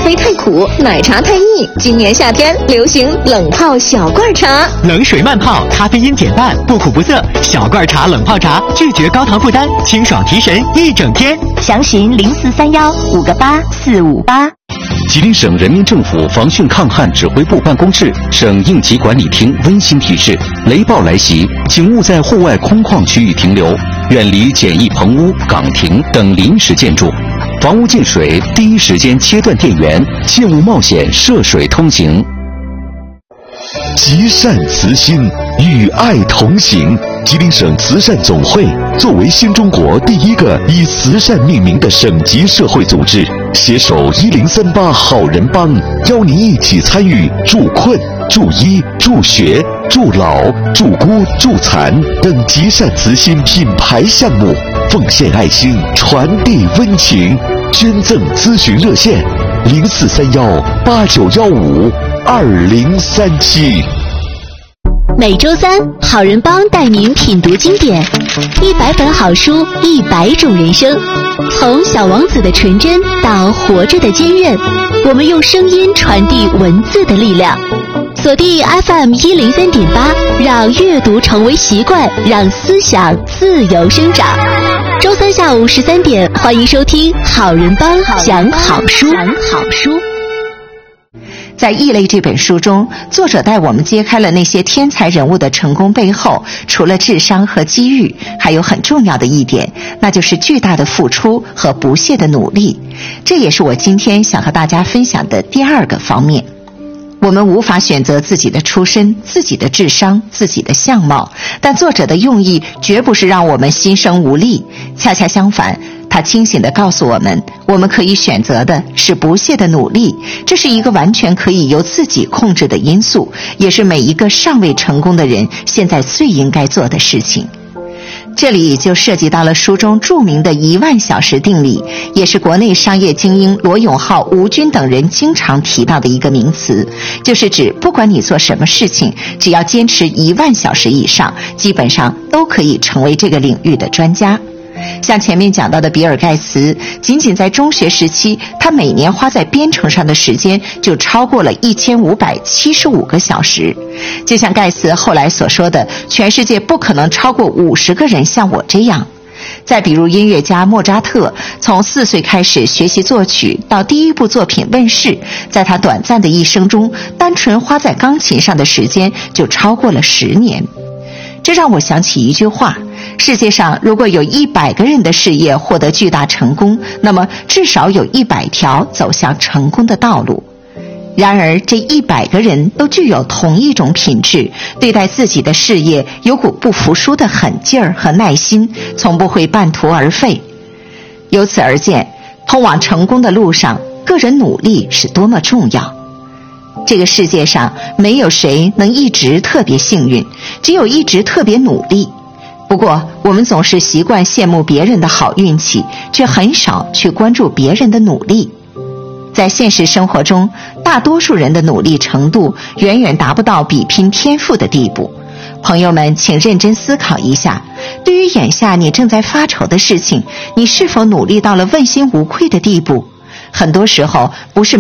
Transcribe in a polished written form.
啡太苦，奶茶太腻。今年夏天流行冷泡小罐茶， 冷水慢泡，咖啡因减半，不苦不涩。小罐茶冷泡茶，拒绝高糖负担，清爽提神一整天。 详询0431-58458。 吉林省人民政府防汛抗旱指挥部办公室、省应急管理厅温馨提示：雷暴来袭，请勿在户外空旷区域停留，远离简易棚屋、岗亭等临时建筑。房屋进水，第一时间切断电源，切勿冒险涉水通行。 积善慈心，与爱同行。吉林省慈善总会作为新中国第一个以慈善命名的省级社会组织，携手1038好人帮，邀您一起参与助困、助医、助学、助老、助孤、助残等积善慈心品牌项目，奉献爱心，传递温情。捐赠咨询热线：0431-8915-2037。 每周三，好人帮带您品读经典，100本好书，100种人生。从小王子的纯真到活着的坚韧，我们用声音传递文字的力量。锁定 FM103.8，让阅读成为习惯，让思想自由生长。周三下午13点，欢迎收听好人帮讲好书。 在《异类》这本书中，作者带我们揭开了那些天才人物的成功背后，除了智商和机遇，还有很重要的一点，那就是巨大的付出和不懈的努力。这也是我今天想和大家分享的第二个方面。我们无法选择自己的出身、自己的智商、自己的相貌，但作者的用意绝不是让我们心生无力，恰恰相反，他清醒地告诉我们，我们可以选择的是不懈的努力，这是一个完全可以由自己控制的因素，也是每一个尚未成功的人现在最应该做的事情。这里就涉及到了书中著名的10000小时定理，也是国内商业精英罗永浩、吴军等人经常提到的一个名词，就是指不管你做什么事情，只要坚持10000小时以上，基本上都可以成为这个领域的专家。像前面讲到的比尔盖茨，仅仅在中学时期，他每年花在编程上的时间就超过了1575个小时。就像盖茨后来所说的，全世界不可能超过50个人像我这样。再比如音乐家莫扎特，从4岁开始学习作曲，到第一部作品问世，在他短暂的一生中，单纯花在钢琴上的时间就超过了10年。这让我想起一句话，世界上如果有100个人的事业获得巨大成功，那么至少有100条走向成功的道路。然而这100个人都具有同一种品质，对待自己的事业有股不服输的狠劲儿和耐心，从不会半途而废。由此而见，通往成功的路上，个人努力是多么重要。这个世界上没有谁能一直特别幸运，只有一直特别努力。不过我们总是习惯羡慕别人的好运气，却很少去关注别人的努力。在现实生活中，大多数人的努力程度远远达不到比拼天赋的地步。朋友们，请认真思考一下，对于眼下你正在发愁的事情，你是否努力到了问心无愧的地步？很多时候不是